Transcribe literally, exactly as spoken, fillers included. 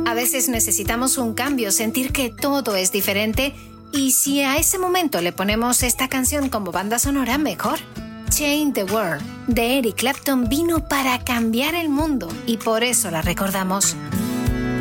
A veces necesitamos un cambio, sentir que todo es diferente, y si a ese momento le ponemos esta canción como banda sonora, mejor. Change the World, de Eric Clapton, vino para cambiar el mundo y por eso la recordamos.